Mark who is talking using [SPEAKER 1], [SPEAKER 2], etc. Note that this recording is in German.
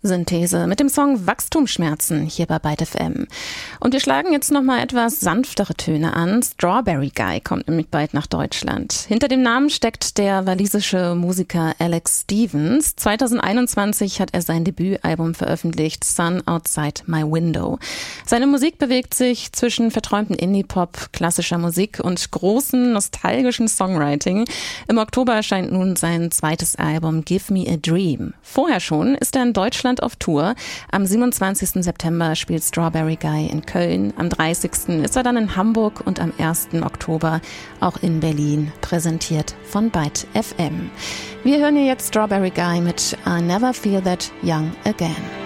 [SPEAKER 1] Synthese mit dem Song Wachstumsschmerzen hier bei Byte FM. Und wir schlagen jetzt nochmal etwas sanftere Töne an. Strawberry Guy kommt nämlich bald nach Deutschland. Hinter dem Namen steckt der walisische Musiker Alex Stevens. 2021 hat er sein Debütalbum veröffentlicht, Sun Outside My Window. Seine Musik bewegt sich zwischen verträumten Indie-Pop, klassischer Musik und großem nostalgischen Songwriting. Im Oktober erscheint nun sein zweites Album Give Me a Dream. Vorher schon ist er in Deutschland auf Tour. Am 27. September spielt Strawberry Guy in Köln. Am 30. ist er dann in Hamburg und am 1. Oktober auch in Berlin, präsentiert von Byte FM. Wir hören hier jetzt Strawberry Guy mit I Never Feel That Young Again.